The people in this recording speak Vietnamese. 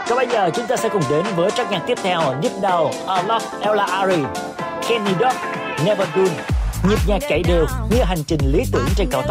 Còn bây giờ chúng ta sẽ cùng đến với track nhạc tiếp theo, Deep Down, I Love Ella Ari, Kenny Dog, Never Done. Nhịp nhạc chạy đều như hành trình lý tưởng trên cao tốc.